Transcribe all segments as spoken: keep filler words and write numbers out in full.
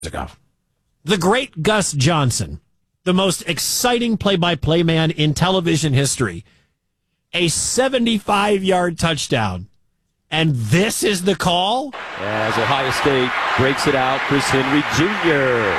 ago. The great Gus Johnson, the most exciting play-by-play man in television history, a seventy-five-yard touchdown. And this is the call? As Ohio State breaks it out, Chris Henry Junior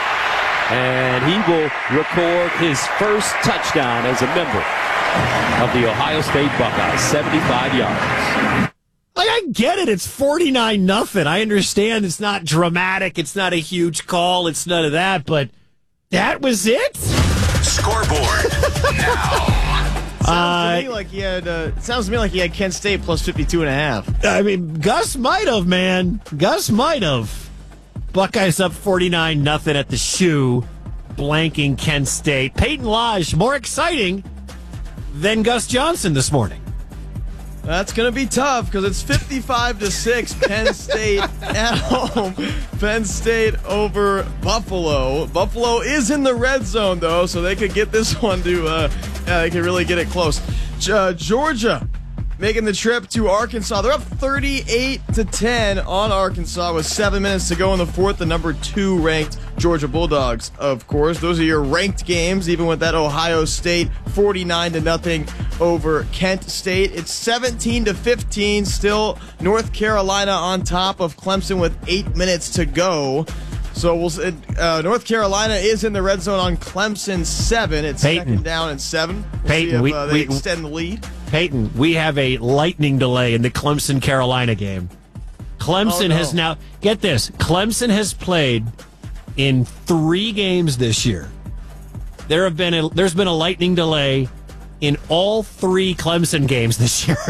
And he will record his first touchdown as a member of the Ohio State Buckeyes, seventy-five yards. Like, I get it. It's forty-nine nothing. I understand it's not dramatic. It's not a huge call. It's none of that. But that was it? Scoreboard now. Sounds to me like he had. Uh, it sounds to me like he had Kent State plus fifty-two and a half. I mean, Gus might have, man. Gus might have. Buckeyes up forty-nine nothing at the shoe, blanking Kent State. Peyton Lodge, more exciting than Gus Johnson this morning. That's going to be tough because it's fifty-five to six Penn State at home. Penn State over Buffalo. Buffalo is in the red zone, though, so they could get this one to, uh, yeah, they could really get it close. Uh, Georgia making the trip to Arkansas. They're up thirty-eight to ten on Arkansas with seven minutes to go in the fourth. The number two ranked Georgia Bulldogs, of course. Those are your ranked games, even with that Ohio State forty-nine to nothing over Kent State. It's seventeen to fifteen. Still North Carolina on top of Clemson with eight minutes to go. So we'll uh, North Carolina is in the red zone on Clemson seven. It's Peyton. second down and seven. We'll Peyton, see if, we, uh, they we, extend the lead. Peyton, we have a lightning delay in the Clemson-Carolina game. Clemson Oh, no. has now, get this, Clemson has played in three games this year. There have been a, there's been a lightning delay in all three Clemson games this year.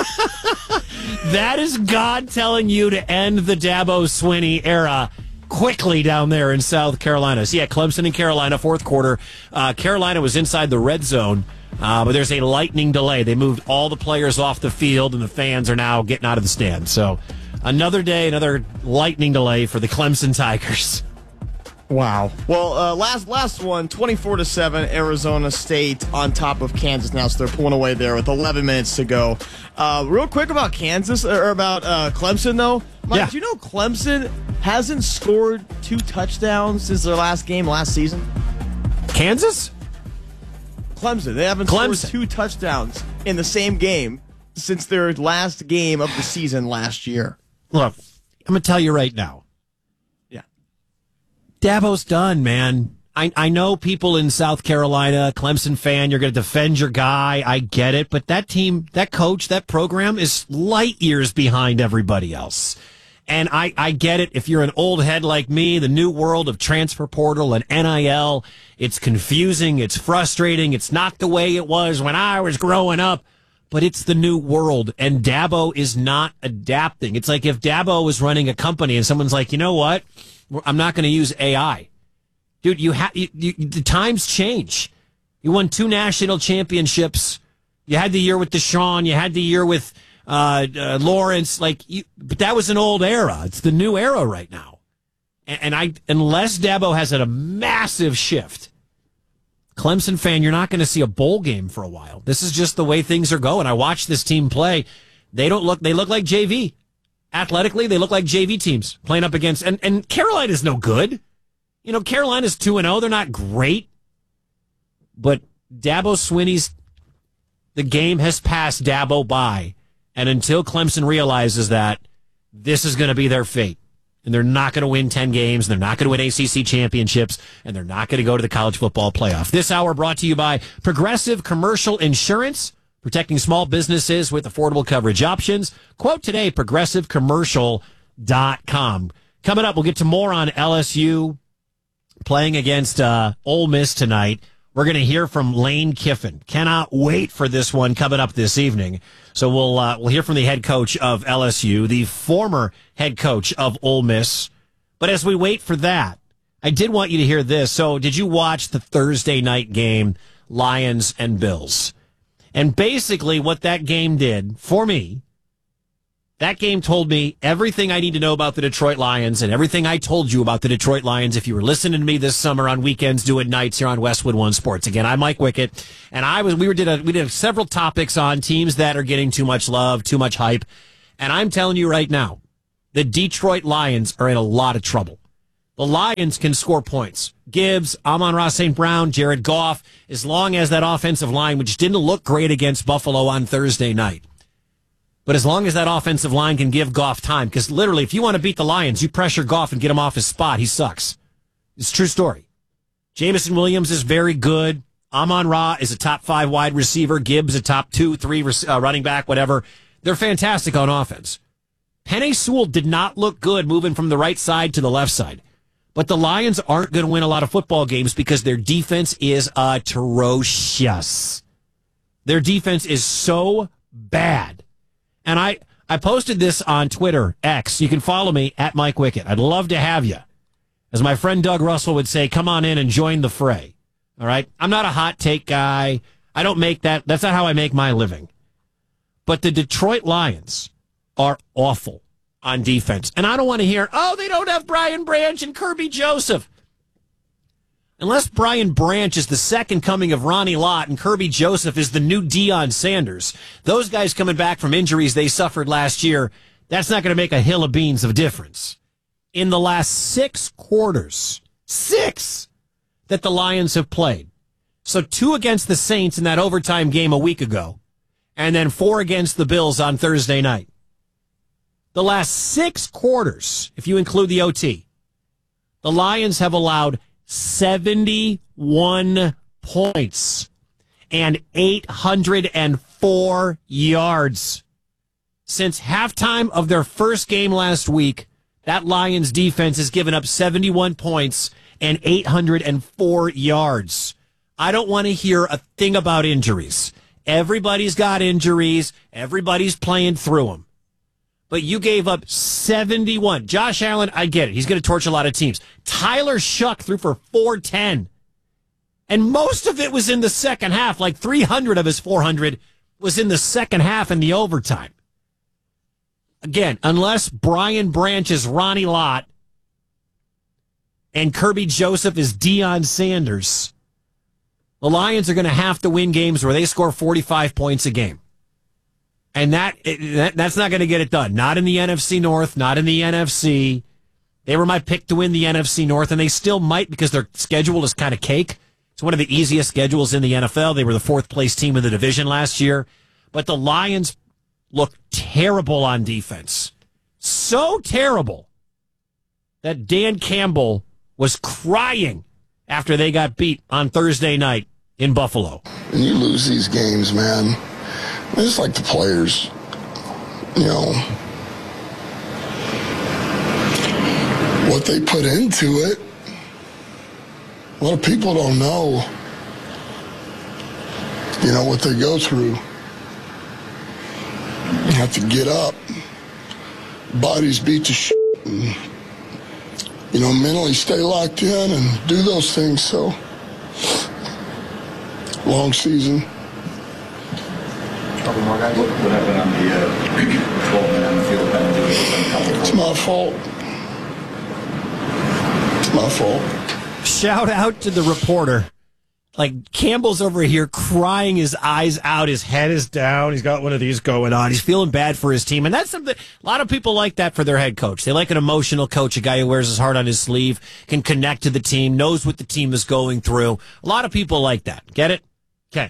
That is God telling you to end the Dabo Swinney era quickly down there in South Carolina. So yeah, Clemson and Carolina, fourth quarter. Uh, Carolina was inside the red zone, uh, but there's a lightning delay. They moved all the players off the field, and the fans are now getting out of the stand. So another day, another lightning delay for the Clemson Tigers. Wow. Well, uh, last last one, twenty-four to seven, Arizona State on top of Kansas now, so they're pulling away there with eleven minutes to go. Uh, real quick about Kansas, or about uh, Clemson, though. Mike, Yeah. do you know Clemson hasn't scored two touchdowns since their last game last season? Kansas? Clemson. They haven't Clemson. scored two touchdowns in the same game since their last game of the season last year. Look, I'm going to tell you right now. Yeah. Dabo's done, man. I, I know people in South Carolina, Clemson fan, you're going to defend your guy. I get it. But that team, that coach, that program is light years behind everybody else. And I, I get it. If you're an old head like me, the new world of transfer portal and N I L, it's confusing. It's frustrating. It's not the way it was when I was growing up. But it's the new world, and Dabo is not adapting. It's like if Dabo was running a company and someone's like, you know what? I'm not going to use A I. Dude, you have you, you, the times change. You won two national championships. You had the year with Deshaun. You had the year with uh, uh, Lawrence. Like, you, but that was an old era. It's the new era right now. And, and I, unless Dabo has a massive shift, Clemson fan, you're not going to see a bowl game for a while. This is just the way things are going. I watched this team play. They don't look. They look like J V. Athletically, they look like J V teams playing up against. And and Carolina's no good. You know, Carolina's two and zero. They're not great, but Dabo Swinney's the game has passed Dabo by, and until Clemson realizes that, this is going to be their fate. And they're not going to win ten games. They're not going to win A C C championships. And they're not going to go to the college football playoff. This hour brought to you by Progressive Commercial Insurance, protecting small businesses with affordable coverage options. Quote today, progressive commercial dot com. Coming up, we'll get to more on L S U playing against uh, Ole Miss tonight. We're going to hear from Lane Kiffin. Cannot wait for this one coming up this evening. So we'll uh, we'll hear from the head coach of L S U, the former head coach of Ole Miss. But as we wait for that, I did want you to hear this. So did you watch the Thursday night game, Lions and Bills? And basically what that game did for me, that game told me everything I need to know about the Detroit Lions and everything I told you about the Detroit Lions if you were listening to me this summer on weekends doing nights here on Westwood One Sports. Again, I'm Mike Wickett, and I was we were did a, we did several topics on teams that are getting too much love, too much hype, and I'm telling you right now, the Detroit Lions are in a lot of trouble. The Lions can score points. Gibbs, Amon-Ra Saint Brown, Jared Goff, as long as that offensive line, which didn't look great against Buffalo on Thursday night, but as long as that offensive line can give Goff time, because literally, if you want to beat the Lions, you pressure Goff and get him off his spot. He sucks. It's a true story. Jameson Williams is very good. Amon-Ra is a top five wide receiver. Gibbs a top two, three uh, running back, whatever. They're fantastic on offense. Penei Sewell did not look good moving from the right side to the left side. But the Lions aren't going to win a lot of football games because their defense is atrocious. Their defense is so bad. And I, I posted this on Twitter, X. You can follow me at Mike Wickett. I'd love to have you. As my friend Doug Russell would say, come on in and join the fray. All right? I'm not a hot take guy. I don't make that. That's not how I make my living. But the Detroit Lions are awful on defense. And I don't want to hear, oh, they don't have Brian Branch and Kirby Joseph. Unless Brian Branch is the second coming of Ronnie Lott and Kirby Joseph is the new Deion Sanders, those guys coming back from injuries they suffered last year, that's not going to make a hill of beans of difference. In the last six quarters, six, that the Lions have played, so two against the Saints in that overtime game a week ago, and then four against the Bills on Thursday night. The last six quarters, if you include the O T, the Lions have allowed seventy-one points and eight hundred four yards. Since halftime of their first game last week, that Lions defense has given up seventy-one points and eight hundred four yards. I don't want to hear a thing about injuries. Everybody's got injuries. Everybody's playing through them. But you gave up seventy-one. Josh Allen, I get it. He's going to torch a lot of teams. Tyler Shuck threw for four ten. And most of it was in the second half. Like three hundred of his four hundred was in the second half in the overtime. Again, unless Brian Branch is Ronnie Lott and Kirby Joseph is Deion Sanders, the Lions are going to have to win games where they score forty-five points a game. And that, that that's not going to get it done. Not in the N F C North, not in the N F C. They were my pick to win the N F C North, and they still might because their schedule is kind of cake. It's one of the easiest schedules in the N F L. They were the fourth place team in the division last year. But the Lions look terrible on defense. So terrible that Dan Campbell was crying after they got beat on Thursday night in Buffalo. When you lose these games, man, it's like the players, you know, what they put into it. A lot of people don't know, you know, what they go through. You have to get up. Bodies beat to shit. And, you know, mentally stay locked in and do those things. So, long season. Couple more guys. What, what happened on the uh, twelve man on the field penalty? It's my fault. It's my fault. Shout out to the reporter. Like, Campbell's over here crying his eyes out. His head is down. He's got one of these going on. He's feeling bad for his team. And that's something, a lot of people like that for their head coach. They like an emotional coach, a guy who wears his heart on his sleeve, can connect to the team, knows what the team is going through. A lot of people like that. Get it? Okay.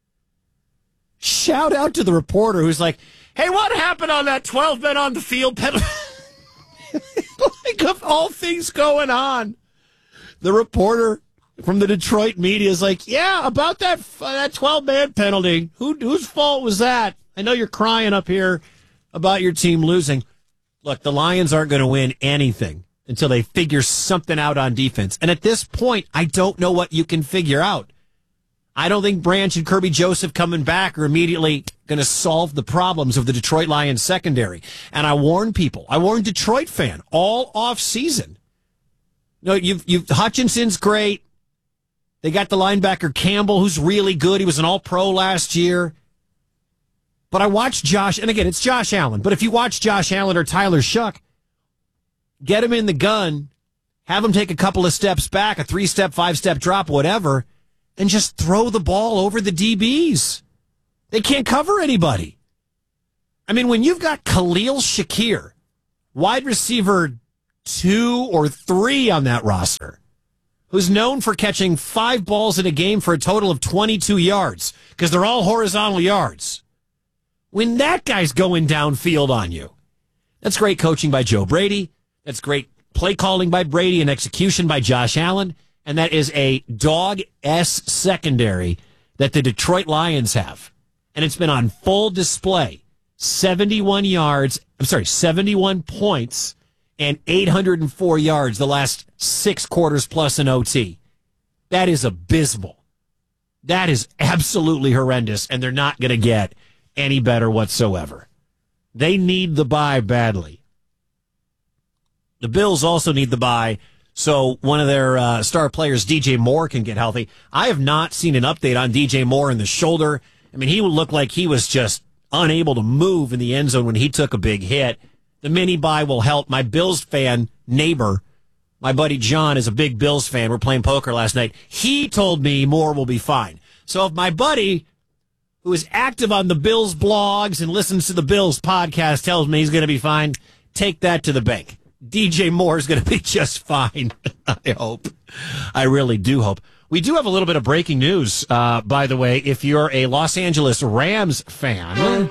Shout out to the reporter who's like, hey, what happened on that twelve men on the field penalty? Like, of all things going on, the reporter from the Detroit media is like, yeah, about that uh, that twelve man penalty. Who whose fault was that? I know you're crying up here about your team losing. Look, the Lions aren't going to win anything until they figure something out on defense. And at this point, I don't know what you can figure out. I don't think Branch and Kirby Joseph coming back are immediately going to solve the problems of the Detroit Lions secondary. And I warn people, I warned Detroit fan all off season. You know, you've, you've Hutchinson's great. They got the linebacker Campbell, who's really good. He was an all-pro last year. But I watched Josh, and again, it's Josh Allen. But if you watch Josh Allen or Tyler Shuck, get him in the gun, have him take a couple of steps back, a three-step, five-step drop, whatever, and just throw the ball over the D Bs. They can't cover anybody. I mean, when you've got Khalil Shakir, wide receiver two or three on that roster, who's known for catching five balls in a game for a total of twenty-two yards, because they're all horizontal yards. When that guy's going downfield on you, that's great coaching by Joe Brady. That's great play calling by Brady and execution by Josh Allen. And that is a dog-S secondary that the Detroit Lions have. And it's been on full display. seventy-one yards, I'm sorry, seventy-one points and eight hundred four yards the last six quarters plus an O T. That is abysmal. That is absolutely horrendous, and they're not going to get any better whatsoever. They need the bye badly. The Bills also need the bye so one of their uh, star players, D J Moore, can get healthy. I have not seen an update on D J Moore in the shoulder. I mean, he would look like he was just unable to move in the end zone when he took a big hit. The mini bye will help. My Bills fan neighbor, my buddy John, is a big Bills fan. We're playing poker last night. He told me Moore will be fine. So if my buddy, who is active on the Bills blogs and listens to the Bills podcast, tells me he's going to be fine, take that to the bank. D J Moore is going to be just fine. I hope. I really do hope. We do have a little bit of breaking news, uh, by the way. If you're a Los Angeles Rams fan,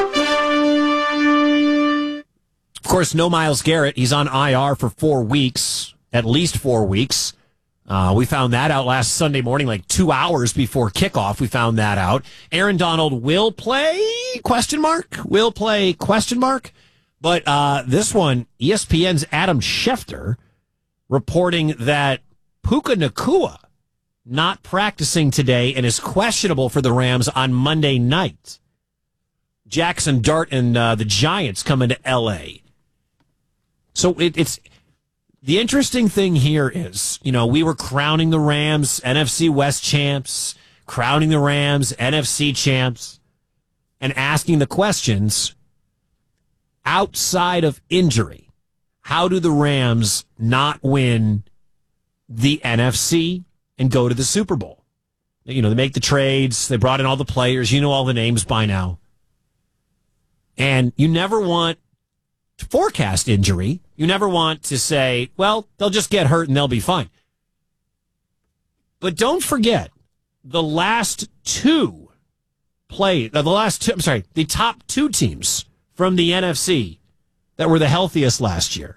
of course, no Myles Garrett. He's on I R for four weeks, at least four weeks. Uh, we found that out last Sunday morning, like two hours before kickoff. We found that out. Aaron Donald will play, question mark, will play, question mark. But uh, this one, E S P N's Adam Schefter reporting that Puka Nacua not practicing today and is questionable for the Rams on Monday night. Jackson Dart and uh, the Giants coming to L A. So it, it's the interesting thing here is, you know, we were crowning the Rams N F C West champs, crowning the Rams N F C champs, and asking the questions, outside of injury, how do the Rams not win the N F C and go to the Super Bowl? You know, they make the trades. They brought in all the players. You know all the names by now. And you never want to forecast injury. You never want to say, well, they'll just get hurt and they'll be fine. But don't forget, the last two play, uh, the last two, I'm sorry, the top two teams from the N F C that were the healthiest last year,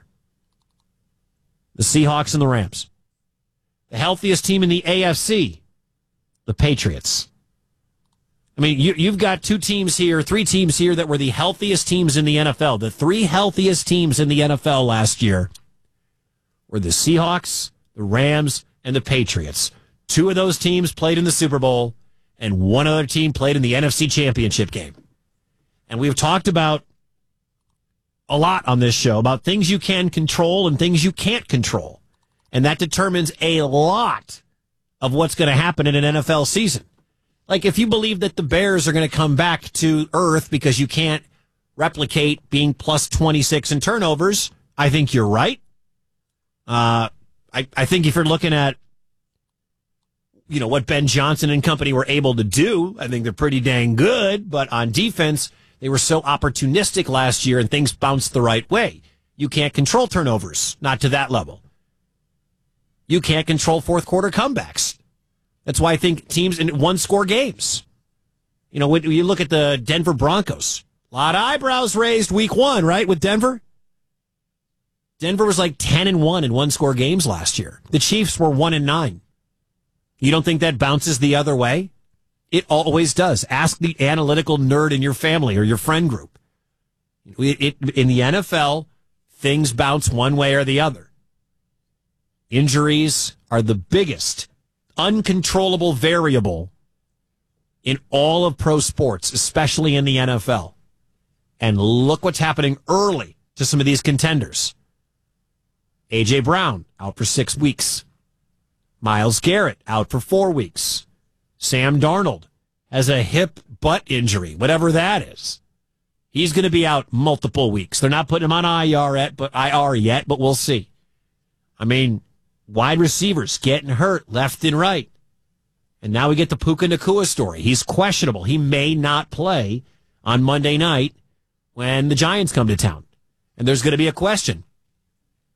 the Seahawks and the Rams. The healthiest team in the A F C, the Patriots. I mean, you, you've got two teams here, three teams here that were the healthiest teams in the N F L. The three healthiest teams in the N F L last year were the Seahawks, the Rams, and the Patriots. Two of those teams played in the Super Bowl, and one other team played in the N F C Championship game. And we've talked about a lot on this show about things you can control and things you can't control. And that determines a lot of what's going to happen in an N F L season. Like, if you believe that the Bears are going to come back to earth because you can't replicate being plus twenty-six in turnovers, I think you're right. Uh, I, I think if you're looking at, you know, what Ben Johnson and company were able to do, I think they're pretty dang good. But on defense, they were so opportunistic last year and things bounced the right way. You can't control turnovers, not to that level. You can't control fourth quarter comebacks. That's why I think teams in one score games. You know, when you look at the Denver Broncos, a lot of eyebrows raised week one, right, with Denver. Denver was like ten and one in one score games last year. The Chiefs were one and nine. You don't think that bounces the other way? It always does. Ask the analytical nerd in your family or your friend group. It, it, in the N F L, things bounce one way or the other. Injuries are the biggest uncontrollable variable in all of pro sports, especially in the N F L. And look what's happening early to some of these contenders. A J. Brown, out for six weeks. Myles Garrett, out for four weeks. Sam Darnold has a hip butt injury, whatever that is. He's going to be out multiple weeks. They're not putting him on I R yet, but I R yet, but we'll see. I mean, wide receivers getting hurt left and right. And now we get the Puka Nacua story. He's questionable. He may not play on Monday night when the Giants come to town. And there's going to be a question.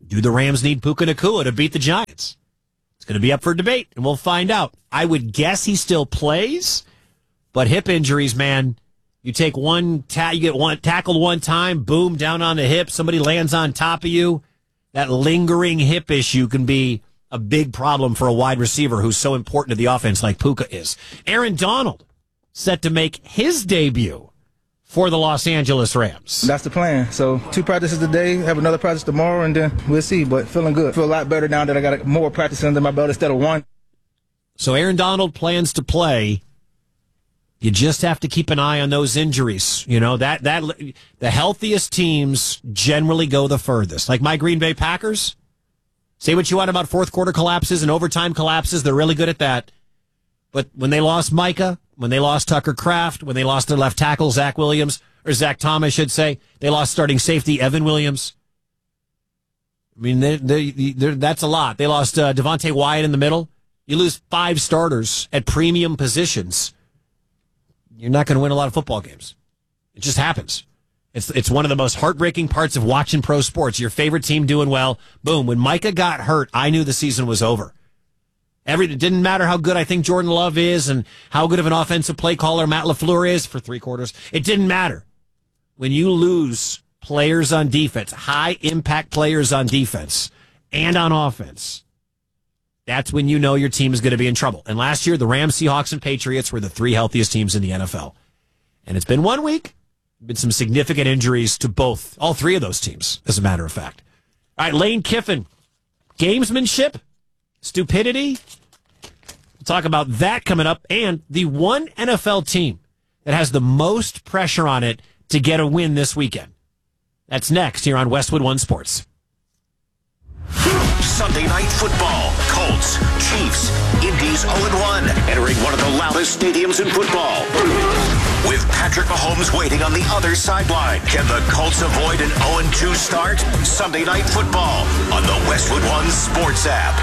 Do the Rams need Puka Nacua to beat the Giants? It's going to be up for debate, and we'll find out. I would guess he still plays, but hip injuries, man, you take one, ta- you get one tackled one time, boom, down on the hip, somebody lands on top of you. That lingering hip issue can be a big problem for a wide receiver who's so important to the offense like Puka is. Aaron Donald set to make his debut for the Los Angeles Rams. That's the plan. So two practices today, have another practice tomorrow, and then we'll see. But feeling good. Feel a lot better now that I got more practice under my belt instead of one. So Aaron Donald plans to play. You just have to keep an eye on those injuries. You know, that that the healthiest teams generally go the furthest. Like my Green Bay Packers. Say what you want about fourth quarter collapses and overtime collapses. They're really good at that. But when they lost Micah, when they lost Tucker Kraft, when they lost their left tackle, Zach Williams, or Zach Thomas, I should say, they lost starting safety, Evan Williams. I mean, they, they, that's a lot. They lost uh, Devontae Wyatt in the middle. You lose five starters at premium positions. You're not going to win a lot of football games. It just happens. It's it's one of the most heartbreaking parts of watching pro sports. Your favorite team doing well. Boom. When Micah got hurt, I knew the season was over. Every, it didn't matter how good I think Jordan Love is and how good of an offensive play caller Matt LaFleur is for three quarters. It didn't matter. When you lose players on defense, high impact players on defense and on offense, that's when you know your team is going to be in trouble. And last year, the Rams, Seahawks, and Patriots were the three healthiest teams in the N F L. And it's been one week. Been some significant injuries to both, all three of those teams, as a matter of fact. All right, Lane Kiffin, gamesmanship, stupidity. We'll talk about that coming up, and the one N F L team that has the most pressure on it to get a win this weekend. That's next here on Westwood One Sports. Sunday Night Football. Colts, Chiefs, Indy's oh and one, entering one of the loudest stadiums in football. With Patrick Mahomes waiting on the other sideline. Can the Colts avoid an oh and two start? Sunday Night Football on the Westwood One Sports app.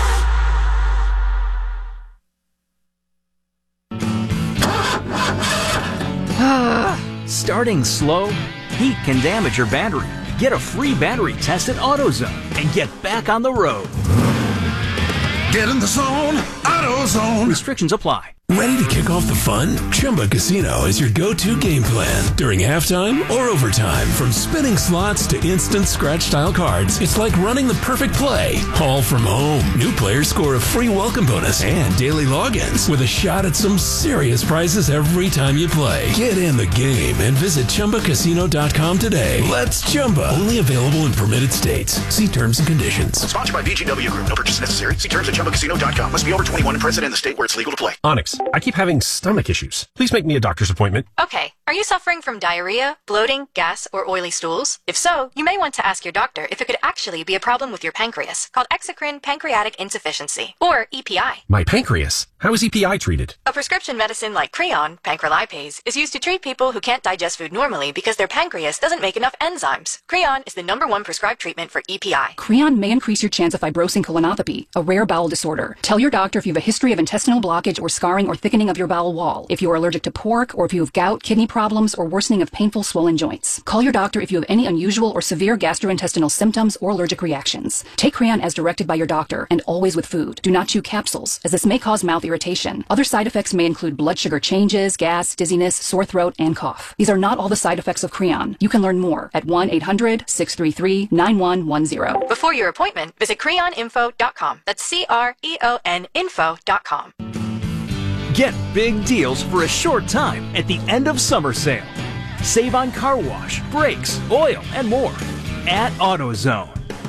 Starting slow? Heat can damage your battery. Get a free battery test at AutoZone and get back on the road. Get in the zone, AutoZone. Restrictions apply. Ready to kick off the fun? Chumba Casino is your go-to game plan during halftime or overtime. From spinning slots to instant scratch-style cards, it's like running the perfect play, all from home. New players score a free welcome bonus and daily logins with a shot at some serious prizes every time you play. Get in the game and visit Chumba Casino dot com today. Let's Chumba. Only available in permitted states. See terms and conditions. Sponsored by V G W Group. No purchase necessary. See terms at Chumba Casino dot com. Must be over twenty-one and present in the state where it's legal to play. Onyx, I keep having stomach issues. Please make me a doctor's appointment. Okay. Are you suffering from diarrhea, bloating, gas, or oily stools? If so, you may want to ask your doctor if it could actually be a problem with your pancreas, called exocrine pancreatic insufficiency, or E P I. My pancreas? How is E P I treated? A prescription medicine like Creon, pancrelipase, is used to treat people who can't digest food normally because their pancreas doesn't make enough enzymes. Creon is the number one prescribed treatment for E P I. Creon may increase your chance of fibrosing colonopathy, a rare bowel disorder. Tell your doctor if you have a history of intestinal blockage or scarring or thickening of your bowel wall, if you are allergic to pork, or if you have gout, kidney problems, or worsening of painful swollen joints. Call your doctor if you have any unusual or severe gastrointestinal symptoms or allergic reactions. Take Creon as directed by your doctor, and always with food. Do not chew capsules, as this may cause mouth irritation. Other side effects may include blood sugar changes, gas, dizziness, sore throat, and cough. These are not all the side effects of Creon. You can learn more at one eight hundred, six three three, nine one one zero. Before your appointment, visit creon info dot com. That's C R E O N info dot com. Get big deals for a short time at the end of summer sale. Save on car wash, brakes, oil, and more at AutoZone.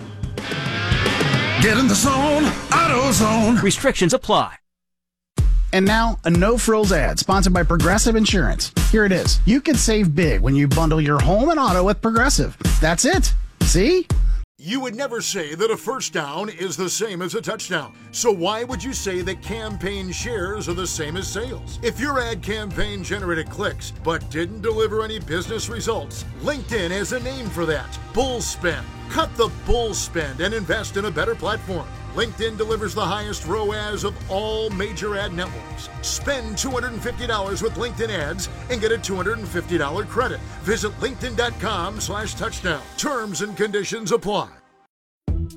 Get in the zone, AutoZone. Restrictions apply. And now, a no-frills ad sponsored by Progressive Insurance. Here it is. You can save big when you bundle your home and auto with Progressive. That's it. See? You would never say that a first down is the same as a touchdown. So why would you say that campaign shares are the same as sales? If your ad campaign generated clicks but didn't deliver any business results, LinkedIn has a name for that. Bull spend. Cut the bull spend and invest in a better platform. LinkedIn delivers the highest R O A S of all major ad networks. Spend two hundred fifty dollars with LinkedIn ads and get a two hundred fifty dollars credit. Visit linkedin dot com slash touchdown. Terms and conditions apply.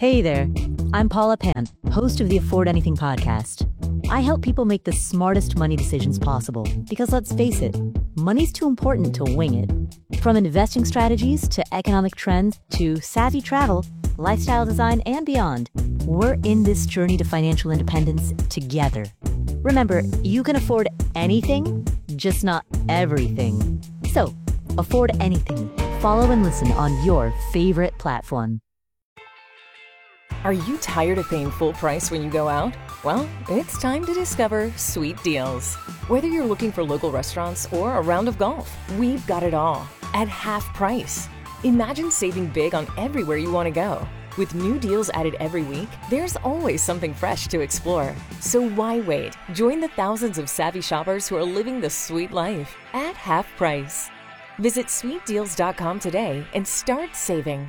Hey there, I'm Paula Pan, host of the Afford Anything podcast. I help people make the smartest money decisions possible because, let's face it, money's too important to wing it. From investing strategies to economic trends to savvy travel, lifestyle design, and beyond, we're in this journey to financial independence together. Remember, you can afford anything, just not everything. So, afford anything. Follow and listen on your favorite platform. Are you tired of paying full price when you go out? Well, it's time to discover Sweet Deals. Whether you're looking for local restaurants or a round of golf, we've got it all at half price. Imagine saving big on everywhere you want to go. With new deals added every week, there's always something fresh to explore. So why wait? Join the thousands of savvy shoppers who are living the sweet life at half price. Visit sweet deals dot com today and start saving.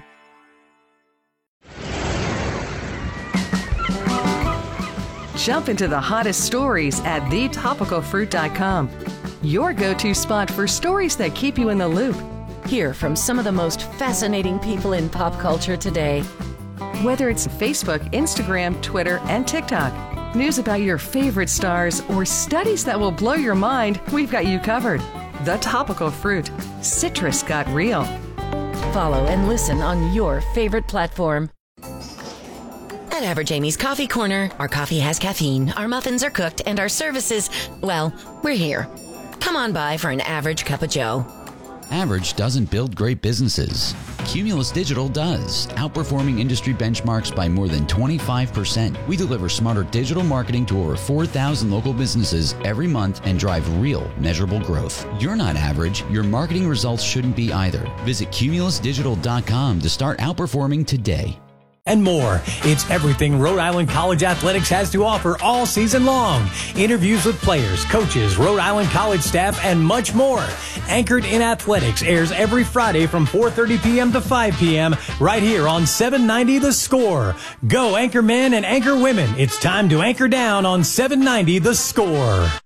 Jump into the hottest stories at the topical fruit dot com. Your go-to spot for stories that keep you in the loop. Hear from some of the most fascinating people in pop culture today. Whether it's Facebook, Instagram, Twitter, and TikTok, news about your favorite stars, or studies that will blow your mind, we've got you covered. The Topical Fruit. Citrus got real. Follow and listen on your favorite platform. At Average Amy's Coffee Corner, our coffee has caffeine, our muffins are cooked, and our services, well, we're here. Come on by for an average cup of joe. Average doesn't build great businesses. Cumulus Digital does, outperforming industry benchmarks by more than twenty-five percent. We deliver smarter digital marketing to over four thousand local businesses every month and drive real, measurable growth. You're not average. Your marketing results shouldn't be either. Visit cumulus digital dot com to start outperforming today. And more. It's everything Rhode Island College Athletics has to offer all season long. Interviews with players, coaches, Rhode Island College staff, and much more. Anchored in Athletics airs every Friday from four thirty p.m. to five p.m. right here on seven ninety The Score. Go Anchor Men and Anchor Women. It's time to anchor down on seven ninety The Score.